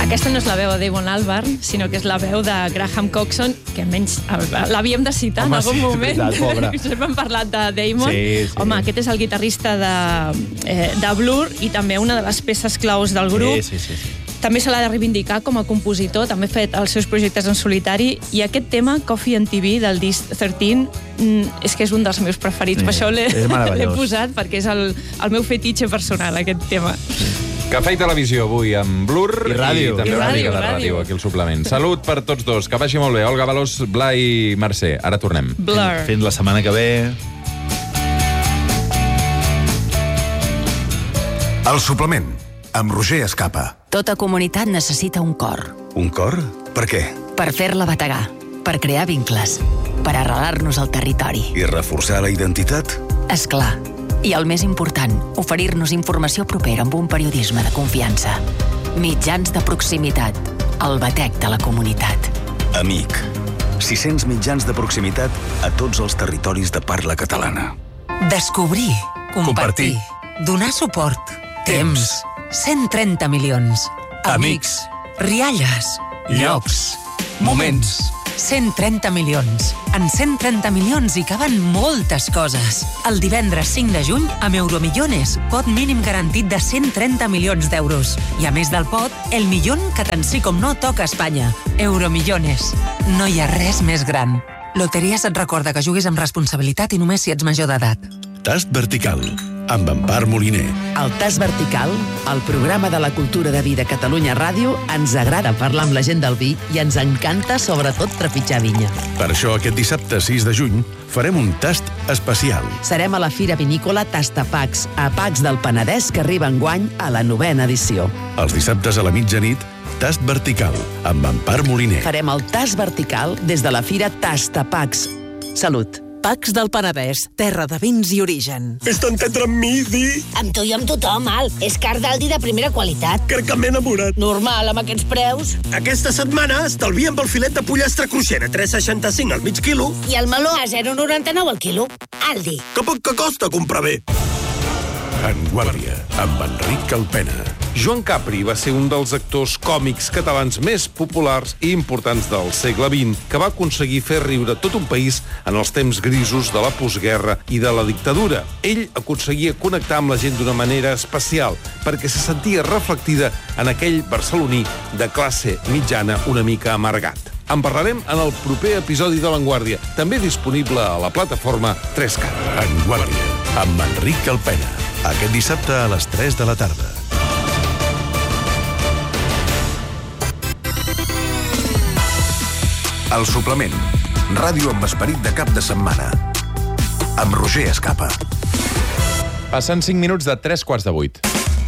Aquesta no és la veu de Damon Albarn, sinó que és la veu de Graham Coxon, que almenys l'havíem de citar en algun moment. Sempre hem parlat de Damon. Sí. Home, aquest és el guitarrista de Blur i també una de les peces claus del grup. Sí. També se l'ha de reivindicar com a compositor, també ha fet els seus projectes en solitari, i aquest tema, Coffee and TV, del disc 13, és que és un dels meus preferits. Per això l'he posat, perquè és el meu fetitxe personal, aquest tema. Cafè i televisió avui amb Blur i ràdio. també una mica de ràdio aquí al suplement. Salut per tots dos, que vagi molt bé. Olga Veloz, Blai i Mercè. Ara tornem. Blur. Fins la setmana que ve. El suplement, amb Roger Escapa. Tota comunitat necessita un cor. Un cor? Per què? Per fer-la bategar, per crear vincles, per arrelar-nos al territori. I reforçar la identitat? És clar. I el més important, oferir-nos informació propera amb un periodisme de confiança. Mitjans de proximitat, el batec de la comunitat. Amic. 600 mitjans de proximitat a tots els territoris de parla catalana. Descobrir, compartir, donar suport, temps, 130 milions. Amics. Rialles. Llocs. Moments. 130 milions. En 130 milions hi caben moltes coses. El divendres 5 de juny, amb Euromillones, pot mínim garantit de 130 milions d'euros. I a més del pot, el millón que tant sí com no toca a Espanya. Euromillones. No hi ha res més gran. Loteries et recorda que juguis amb responsabilitat i només si ets major d'edat. Tast vertical, amb Empar Moliner. El Tast Vertical, el programa de la cultura de vi de Catalunya Ràdio, ens agrada parlar amb la gent del vi i ens encanta, sobretot, trepitjar vinya. Per això, aquest dissabte 6 de juny, farem un tast especial. Serem a la Fira Vinícola Tastapacs, a Pacs del Penedès, que arriba enguany a la 9ª edició. Els dissabtes a la mitjanit, Tast vertical, amb Empar Moliner. Farem el Tast Vertical des de la Fira Tastapacs. Salut. Pacs del Penedès, terra de vins i origen. Vés t'entendre amb mi, Di? Amb tu i amb tothom, Al. És car d'Aldi de primera qualitat. Crec que m'he enamorat. Normal, amb aquests preus. Aquesta setmana estalviem pel filet de pollastre cruixent a 3,65 al mig quilo. I el meló a 0,99 al quilo. Aldi. Que poc que costa comprar bé. En Guàrdia, amb Enric Calpena. Joan Capri va ser un dels actors còmics catalans més populars i importants del segle XX, que va aconseguir fer riure tot un país en els temps grisos de la postguerra i de la dictadura. Ell aconseguia connectar amb la gent d'una manera especial, perquè se sentia reflectida en aquell barceloní de classe mitjana una mica amargat. En parlarem en el proper episodi de L'Enguàrdia, també disponible a la plataforma 3Cat. En Guàrdia, amb Enric Calpena. Aquest dissabte a les 3 de la tarda. El suplement. Ràdio amb esperit de cap de setmana. Amb Roger Escapa. Passen 5 minuts de 7:45.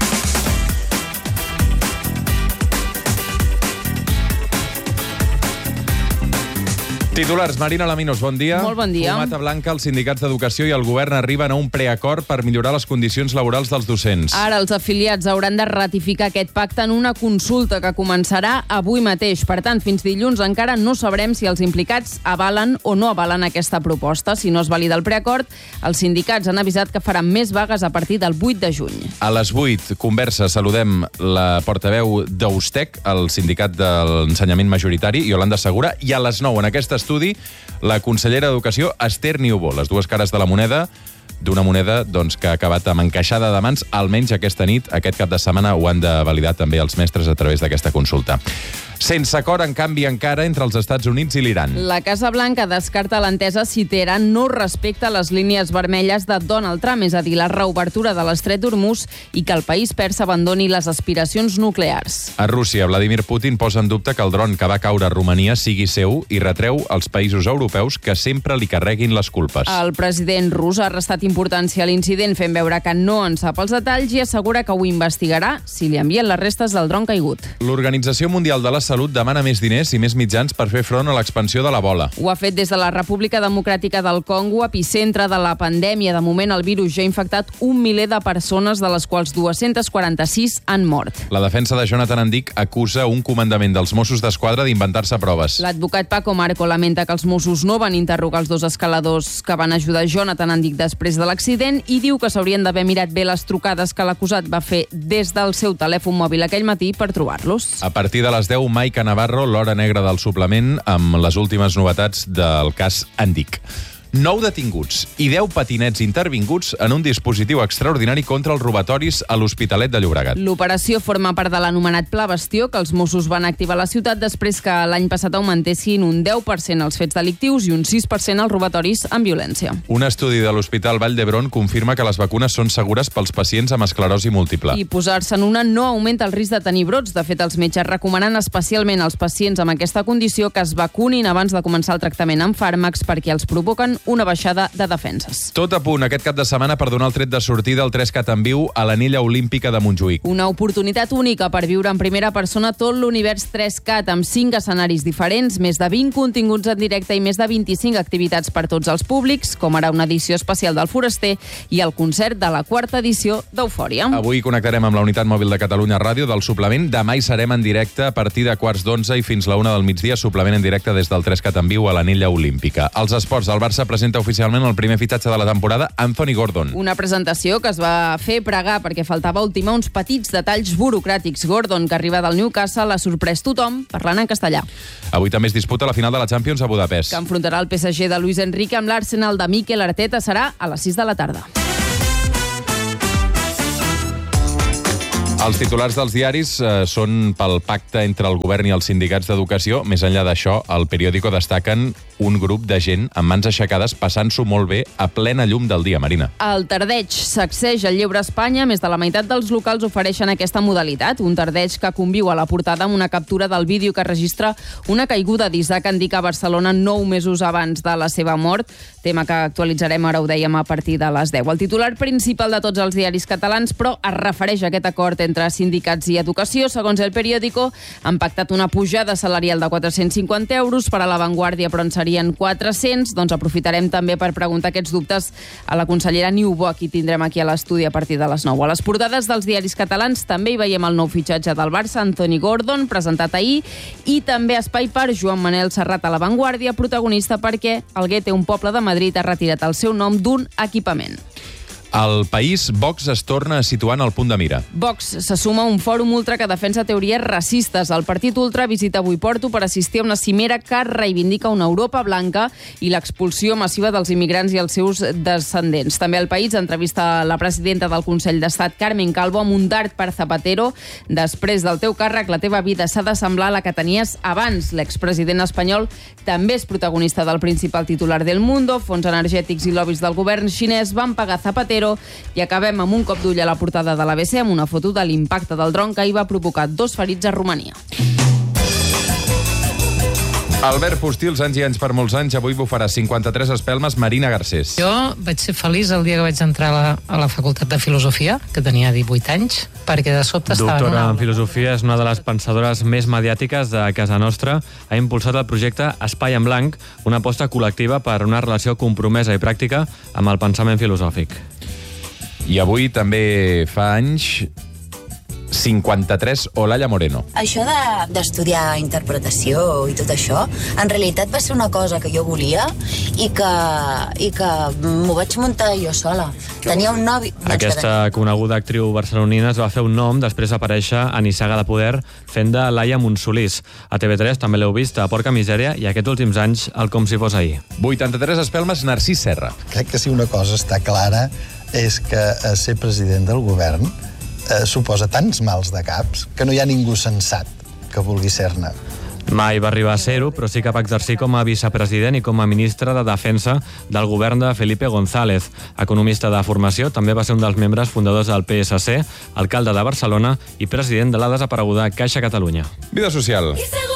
Titulars, Marina Laminos, bon dia. Molt bon dia. Fumata Blanca, els sindicats d'educació i el govern arriben a un preacord per millorar les condicions laborals dels docents. Ara els afiliats hauran de ratificar aquest pacte en una consulta que començarà avui mateix. Per tant, fins dilluns encara no sabrem si els implicats avalen o no avalen aquesta proposta. Si no es valida el preacord, els sindicats han avisat que faran més vagues a partir del 8 de juny. A les 8, conversa, saludem la portaveu d'Eustec, el sindicat de l'ensenyament majoritari, Iolanda Segura, i a les 9, en aquest estudi, la consellera d'Educació, Esther Niubó, les dues cares de la moneda, d'una moneda que ha acabat amb encaixada de mans, almenys aquesta nit, aquest cap de setmana, ho han de validar també els mestres a través d'aquesta consulta. Sense acord, en canvi, encara entre els Estats Units i l'Iran. La Casa Blanca descarta l'entesa si Teheran no respecta les línies vermelles de Donald Trump, és a dir, la reobertura de l'estret d'Hormuz i que el país pers abandoni les aspiracions nuclears. A Rússia, Vladimir Putin posa en dubte que el dron que va caure a Romania sigui seu i retreu als països europeus que sempre li carreguin les culpes. El president rus ha restat importància a l'incident, fent veure que no en sap els detalls i assegura que ho investigarà si li envien les restes del dron caigut. L'Organització Mundial de la Salut demana més diners i més mitjans per fer front a l'expansió de l'Ebola. Ho ha fet des de la República Democràtica del Congo, epicentre de la pandèmia. De moment, el virus ja ha infectat 1 miler de persones, de les quals 246 han mort. La defensa de Jonathan Andic acusa un comandament dels Mossos d'Esquadra d'inventar-se proves. L'advocat Paco Marco lamenta que els Mossos no van interrogar els 2 escaladors que van ajudar Jonathan Andic després de l'accident i diu que s'haurien d'haver mirat bé les trucades que l'acusat va fer des del seu telèfon mòbil aquell matí per trobar-los. A partir de les 10, Maica Navarro, l'hora negra del suplement, amb les últimes novetats del cas Andic. 9 detinguts i 10 patinets intervinguts en un dispositiu extraordinari contra els robatoris a l'Hospitalet de Llobregat. L'operació forma part de l'anomenat Pla Bastió, que els Mossos van activar a la ciutat després que l'any passat augmentessin un 10% els fets delictius i un 6% els robatoris amb violència. Un estudi de l'Hospital Vall d'Hebron confirma que les vacunes són segures pels pacients amb esclerosi múltiple. I posar-se en una no augmenta el risc de tenir brots. De fet, els metges recomanen especialment als pacients amb aquesta condició que es vacunin abans de començar el tractament amb fàrmacs perquè els provoquen una baixada de defenses. Tot a punt aquest cap de setmana per donar el tret de sortida al 3Cat en viu a l'anella olímpica de Montjuïc. Una oportunitat única per viure en primera persona tot l'univers 3Cat amb 5 escenaris diferents, més de 20 continguts en directe i més de 25 activitats per tots els públics, com ara una edició especial del Foraster i el concert de la 4ª edició d'Eufòria. Avui connectarem amb la Unitat Mòbil de Catalunya Ràdio del suplement. Demà hi serem en directe a partir de 11:15 i fins la 1 del migdia, suplement en directe des del 3Cat en viu a l'anella olímpica. Als esports, el Barça presenta oficialment el primer fitxatge de la temporada, Anthony Gordon. Una presentació que es va fer pregar perquè faltava ultimar uns petits detalls burocràtics. Gordon, que arriba del Newcastle, ha sorprès tothom parlant en castellà. Avui també es disputa la final de la Champions a Budapest. Que enfrontarà el PSG de Luis Enrique amb l'Arsenal de Mikel Arteta. Serà a les 6 de la tarda. Els titulars dels diaris són pel pacte entre el govern i els sindicats d'educació. Més enllà d'això, al periòdico destaquen un grup de gent amb mans aixecades passant-s'ho molt bé a plena llum del dia, Marina. El tardeig sacseja el lleure a Espanya. Més de la meitat dels locals ofereixen aquesta modalitat. Un tardeig que conviu a la portada amb una captura del vídeo que registra una caiguda d'Isaac Andic a Barcelona 9 mesos abans de la seva mort. Tema que actualitzarem, ara ho dèiem, a partir de les 10. El titular principal de tots els diaris catalans, però es refereix a aquest acord entre sindicats i educació. Segons el periòdico, han pactat una pujada salarial de 450 euros per a La Vanguardia, però en serien 400. Doncs aprofitarem també per preguntar aquests dubtes a la consellera Niubó, a qui tindrem aquí a l'estudi a partir de les 9. A les portades dels diaris catalans també hi veiem el nou fitxatge del Barça, Anthony Gordon, presentat ahir, i també espai per Joan Manel Serrat a La Vanguardia, protagonista perquè el Guete, un poble de Madrid, ha retirat el seu nom d'un equipament. Al País, Vox es torna a situar en el punt de mira. Vox se suma a un fòrum ultra que defensa teories racistes. El partit ultra visita avui Porto per assistir a una cimera que reivindica una Europa blanca i l'expulsió massiva dels immigrants i els seus descendents. També el País entrevista la presidenta del Consell d'Estat, Carmen Calvo, amb un dart per Zapatero. Després del teu càrrec, la teva vida s'ha d'assemblar a la que tenies abans. L'expresident espanyol també és protagonista del principal titular del Mundo. Fons energètics i lobbies del govern xinès van pagar Zapatero. I acabem amb un cop d'ull a la portada de l'ABC amb una foto de l'impacte del dron que hi va provocar 2 ferits a Romania. Albert Postils, anys i anys per molts anys, avui bufarà 53 espelmes Marina Garcés. Jo vaig ser feliç el dia que vaig entrar a la Facultat de Filosofia, que tenia 18 anys, perquè de sobte estava... Doctora en Filosofia, és una de les pensadores més mediàtiques de casa nostra. Ha impulsat el projecte Espai en Blanc, una aposta col·lectiva per una relació compromesa i pràctica amb el pensament filosòfic. I avui també fa anys 53, Olalla Moreno. Això d'estudiar interpretació i tot això, en realitat va ser una cosa que jo volia i que m'ho vaig muntar jo sola. Tenia un nòvio... Aquesta coneguda actriu barcelonina es va fer un nom després d'aparèixer a Nissaga de Poder fent de Laia Montsolís. A TV3 també l'heu vist a Porca Misèria i aquests últims anys el Com si fos ahir. 83 espelmes, Narcís Serra. Crec que si una cosa està clara és que ser president del govern suposa tants mals de caps que no hi ha ningú sensat que vulgui ser-ne. Mai va arribar a ser-ho, però sí que va exercir com a vicepresident i com a ministre de Defensa del govern de Felipe González. Economista de formació, també va ser un dels membres fundadors del PSC, alcalde de Barcelona i president de la desapareguda Caixa Catalunya. Vida social.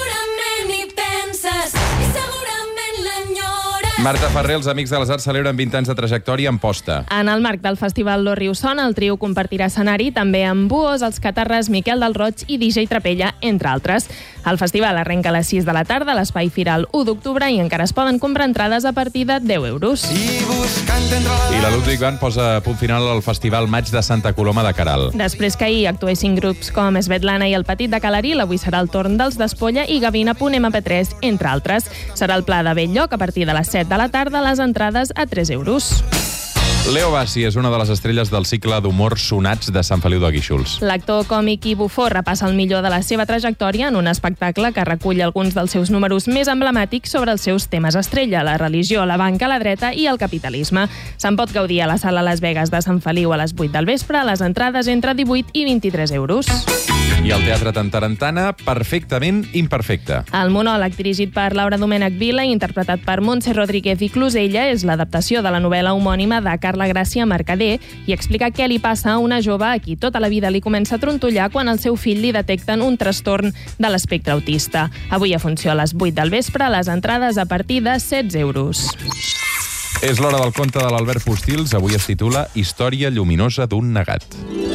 Marta Ferrer, els Amics de les Arts celebren 20 anys de trajectòria en posta. En el marc del Festival Lo Riu Sona, el trio compartirà escenari també amb Buos, els Catarres, Miquel del Roig i DJ Trapella, entre altres. El festival arrenca a les 6 de la tarda a l'Espai Firal 1 d'octubre i encara es poden comprar entrades a partir de 10 euros. I la Ludwig Band posa punt final al Festival Maig de Santa Coloma de Queralt. Després que ahir actuessin grups com Svetlana i el Petit de Calaril, avui serà el torn dels d'Espolla i Gavina.mp3, entre altres. Serà el Pla de Bell-lloc a partir de les 7 de la tarda, les entrades a 3 euros. Leo Bassi és una de les estrelles del cicle d'humor Sonats de Sant Feliu de Guíxols. L'actor còmic i bufó repassa el millor de la seva trajectòria en un espectacle que recull alguns dels seus números més emblemàtics sobre els seus temes estrella, la religió, la banca, la dreta i el capitalisme. Se'n pot gaudir a la Sala Las Vegas de Sant Feliu a les 8 del vespre, les entrades entre 18 i 23 euros. I el Teatre Tantarantana, Perfectament imperfecte. El monòleg dirigit per Laura Domènech Vila i interpretat per Montse Rodríguez i Clusella és l'adaptació de la novel·la homònima de Carla Gràcia Mercader i explica què li passa a una jove a qui tota la vida li comença a trontollar quan al seu fill li detecten un trastorn de l'espectre autista. Avui a funció a les 8 del vespre, les entrades a partir de 16 euros. És l'hora del conte de l'Albert Postils. Avui es titula Història lluminosa d'un negat.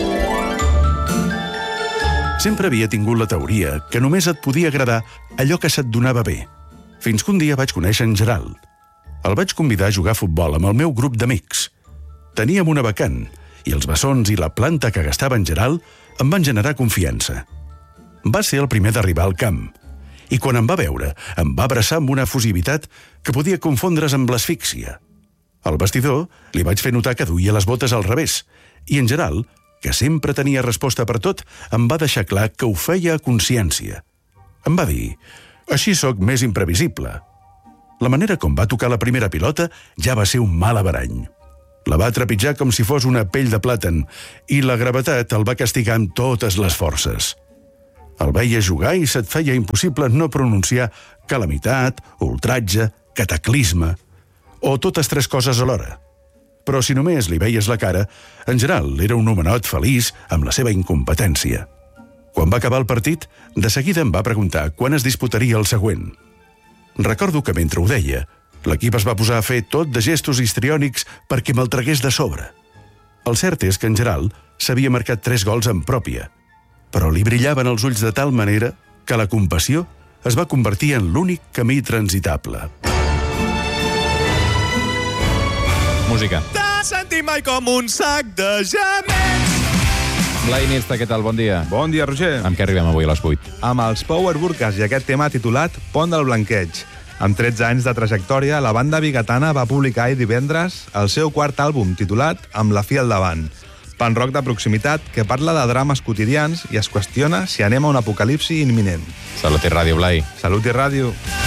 Sempre havia tingut la teoria que només et podia agradar allò que se't donava bé. Fins que un dia vaig conèixer en Gerald. El vaig convidar a jugar a futbol amb el meu grup d'amics. Teníem una vacant i els bessons i la planta que gastava en Gerald em van generar confiança. Va ser el primer d'arribar al camp i quan em va veure em va abraçar amb una efusivitat que podia confondre's amb l'asfíxia. Al vestidor li vaig fer notar que duia les botes al revés i en Gerald, que sempre tenia resposta per tot, em va deixar clar que ho feia a consciència. Em va dir, així sóc més imprevisible. La manera com va tocar la primera pilota ja va ser un mal averany. La va trepitjar com si fos una pell de plàtan i la gravetat el va castigar amb totes les forces. El veia jugar i se't feia impossible no pronunciar calamitat, ultratge, cataclisme o totes tres coses alhora. Però si només li veies la cara, en Gerald era un homenot feliç amb la seva incompetència. Quan va acabar el partit, de seguida em va preguntar quan es disputaria el següent. Recordo que mentre ho deia, l'equip es va posar a fer tot de gestos histriònics perquè me'l tragués de sobre. El cert és que en Gerald s'havia marcat 3 gols en pròpia, però li brillaven els ulls de tal manera que la compassió es va convertir en l'únic camí transitable. Música. T'has sentit mai com un sac de gemecs. Blai Iniesta, què tal? Bon dia. Bon dia, Roger. Amb què arribem avui a les 8? Amb els Power Burkas i aquest tema titulat Pont del Blanqueig. Amb 13 anys de trajectòria, la banda bigatana va publicar ahir divendres el seu quart àlbum titulat Amb la fi al davant. Punk rock de proximitat que parla de drames quotidians i es qüestiona si anem a un apocalipsi imminent. Salut i ràdio, Blai. Salut i ràdio.